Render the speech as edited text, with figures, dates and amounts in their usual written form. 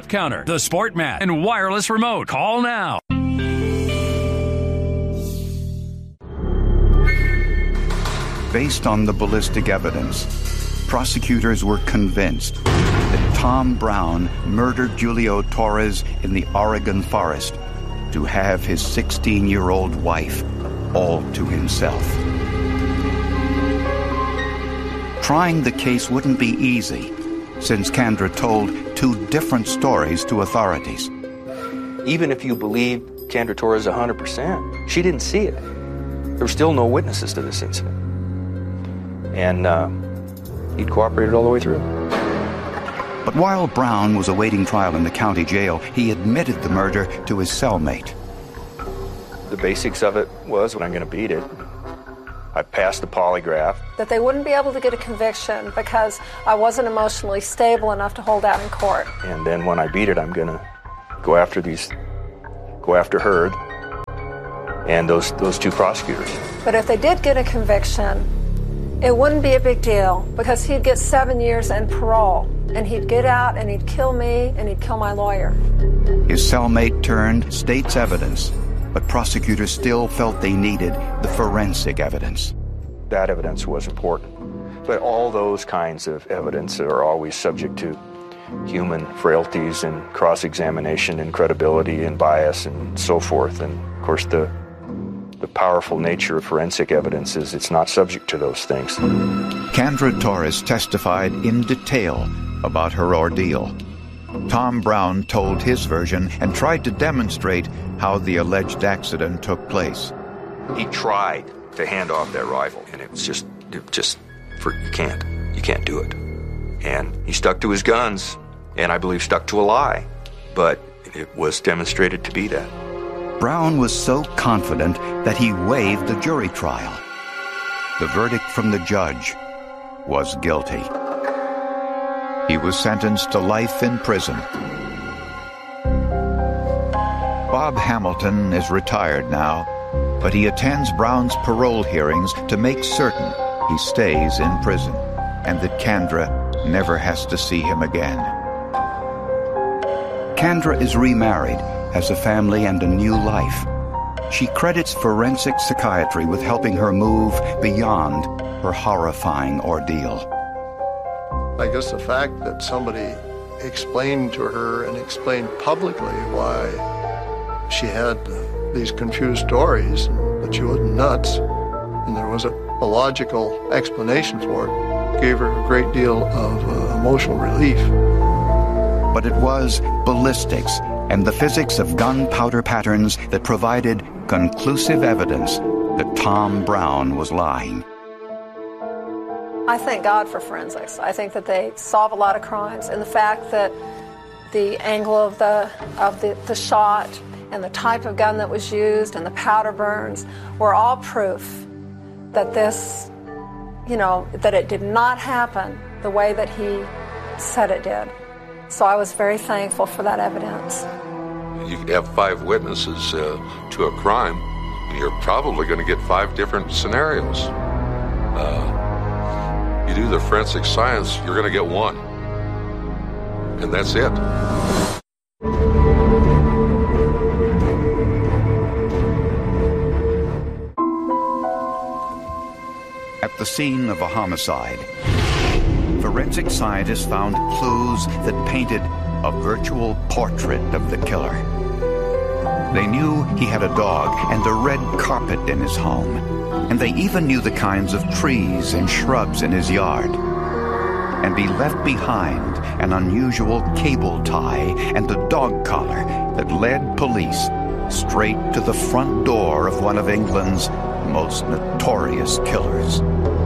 counter, the sport mat, and wireless remote. Call now. Based on the ballistic evidence, prosecutors were convinced that Tom Brown murdered Julio Torres in the Oregon forest to have his 16-year-old wife all to himself. Trying the case wouldn't be easy, since Kandra told two different stories to authorities. Even if you believe Kandra Torres 100%, she didn't see it. There were still no witnesses to this incident. And he'd cooperated all the way through. But while Brown was awaiting trial in the county jail, he admitted the murder to his cellmate. The basics of it was, when I'm going to beat it, I passed the polygraph. That they wouldn't be able to get a conviction because I wasn't emotionally stable enough to hold out in court. And then when I beat it, I'm going to go after her and those two prosecutors. But if they did get a conviction, it wouldn't be a big deal because he'd get 7 years and parole, and he'd get out and he'd kill me and he'd kill my lawyer. His cellmate turned state's evidence, but prosecutors still felt they needed the forensic evidence. That evidence was important. But all those kinds of evidence are always subject to human frailties and cross-examination and credibility and bias and so forth. And, of course, the powerful nature of forensic evidence is it's not subject to those things. Kandra Torres testified in detail about her ordeal. Tom Brown told his version and tried to demonstrate how the alleged accident took place. He tried to hand off that rifle, and you can't do it. And he stuck to his guns, and I believe stuck to a lie, but it was demonstrated to be that. Brown was so confident that he waived the jury trial. The verdict from the judge was guilty. He was sentenced to life in prison. Bob Hamilton is retired now, but he attends Brown's parole hearings to make certain he stays in prison and that Kandra never has to see him again. Kandra is remarried, has a family and a new life. She credits forensic psychiatry with helping her move beyond her horrifying ordeal. I guess the fact that somebody explained to her and explained publicly why she had these confused stories, that she wasn't nuts, and there was a logical explanation for it, gave her a great deal of emotional relief. But it was ballistics and the physics of gunpowder patterns that provided conclusive evidence that Tom Brown was lying. I thank God for forensics. I think that they solve a lot of crimes, and the fact that the angle of the shot and the type of gun that was used and the powder burns were all proof that this, that it did not happen the way that he said it did. So I was very thankful for that evidence. You have 5 witnesses to a crime, and you're probably going to get 5 different scenarios. You do the forensic science, you're going to get 1. And that's it. At the scene of a homicide, forensic scientists found clues that painted a virtual portrait of the killer. They knew he had a dog and a red carpet in his home, and they even knew the kinds of trees and shrubs in his yard. And he left behind an unusual cable tie and a dog collar that led police straight to the front door of one of England's most notorious killers.